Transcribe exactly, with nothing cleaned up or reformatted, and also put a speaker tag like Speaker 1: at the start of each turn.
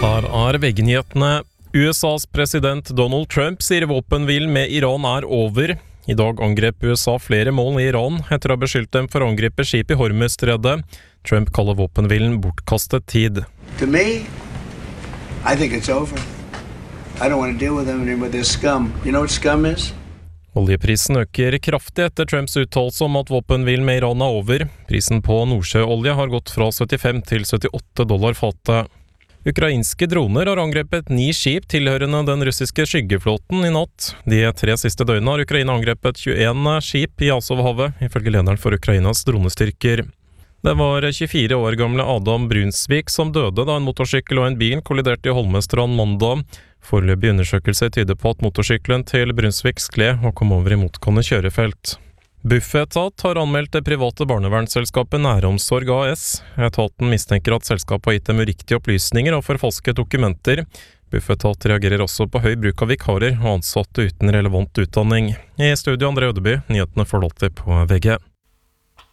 Speaker 1: Her er V G-nyhetene. U S A's president Donald Trump sier våpenhvilen med Iran er over. I dag angrep U S A flere mål i Iran etter å ha beskyldt dem for å angripe skip i Hormuzstredet. Trump kaller våpenhvilen bortkastet tid.
Speaker 2: To me, I think it's over. I don't want to deal with them anymore. They're scum. You know what scum is?
Speaker 1: Oljeprisen øker kraftig etter Trumps uttalelse om at våpenhvilen med Iran er over. Prisen på nordsjøolje har gått fra syttifem til syttiåtte dollar fatet. Ukrainske droner har angrepet ni skip tilhørende den russiske skyggeflåten i natt. De tre siste døgnene har Ukraina angrepet tjueen skip i Azovhavet, ifølge lederen for Ukrainas dronestyrker. Det var tjuefire år gamle Adam Brunsvik som døde da en motorsykkel og en bil kolliderte i Holmestrand mandag. Foreløpige undersøkelser tyder på at motorsykkelen til Brunsvik skled og kom over i motgående kjørefelt. Bufetat har anmeldt det private barnevernsselskapet Næromsorg A S. Etaten mistenker at selskapet har gitt dem uriktige opplysninger og forfalsket dokumenter. Bufetat reagerer også på høy bruk av vikarer og ansatte uten relevant utdanning. I studio André Ødeby, nyhetene får alltid på V G.